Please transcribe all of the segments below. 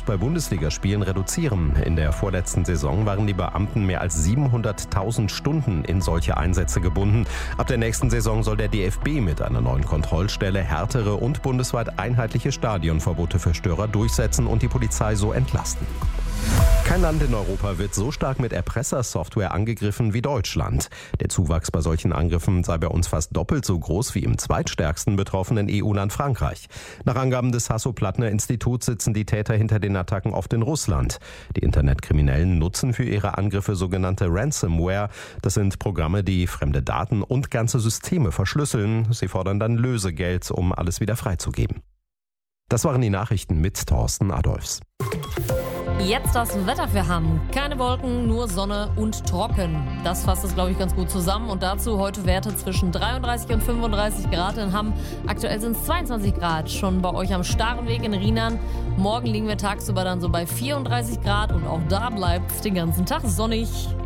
Fußball-Bundesligaspielen reduzieren. In der vorletzten Saison waren die Beamten mehr als 700.000 Stunden in solche Einsätze gebunden. Ab der nächsten Saison soll der DFB mit einer neuen Kontrollstelle härtere und bundesweit einheitliche Stadionverbote für Störer durchsetzen und die Polizei so entlasten. Kein Land in Europa wird so stark mit Erpressersoftware angegriffen wie Deutschland. Der Zuwachs bei solchen Angriffen sei bei uns fast doppelt so groß wie im zweitstärksten betroffenen EU-Land Frankreich. Nach Angaben des Hasso-Plattner-Instituts sitzen die Täter hinter den Attacken oft in Russland. Die Internetkriminellen nutzen für ihre Angriffe sogenannte Ransomware. Das sind Programme, die fremde Daten und ganze Systeme verschlüsseln. Sie fordern dann Lösegeld, um alles wieder freizugeben. Das waren die Nachrichten mit Thorsten Adolfs. Jetzt das Wetter für Hamm. Keine Wolken, nur Sonne und trocken. Das fasst es, glaube ich, ganz gut zusammen. Und dazu heute Werte zwischen 33 und 35 Grad in Hamm. Aktuell sind es 22 Grad. Schon bei euch am Starrenweg in Rienan. Morgen liegen wir tagsüber dann so bei 34 Grad. Und auch da bleibt es den ganzen Tag sonnig.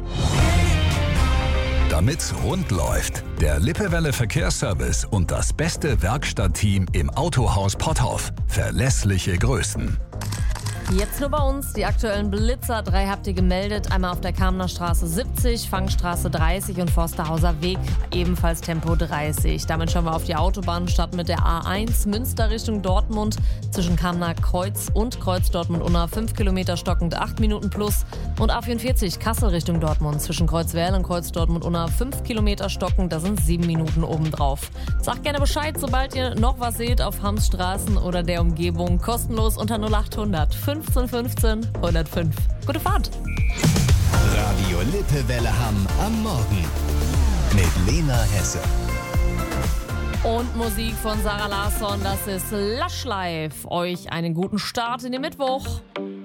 Damit's rund läuft, der Lippewelle Verkehrsservice und das beste Werkstattteam im Autohaus Potthoff. Verlässliche Größen. Jetzt nur bei uns die aktuellen Blitzer. 3 habt ihr gemeldet. Einmal auf der Kamener Straße 70, Fangstraße 30 und Forsterhauser Weg ebenfalls Tempo 30. Damit schauen wir auf die Autobahn. Starten mit der A1 Münster Richtung Dortmund. Zwischen Kamener Kreuz und Kreuz Dortmund-Unna 5 Kilometer stockend 8 Minuten plus. Und A44 Kassel Richtung Dortmund. Zwischen Kreuzwerl und Kreuz Dortmund-Unna 5 Kilometer stockend. Da sind 7 Minuten obendrauf. Sagt gerne Bescheid, sobald ihr noch was seht auf Hamms Straßen oder der Umgebung. Kostenlos unter 0800 15 15 105. Gute Fahrt! Radio Lippewelle Hamm am Morgen mit Lena Hesse. Und Musik von Sarah Larsson, das ist Lush Life. Euch einen guten Start in den Mittwoch.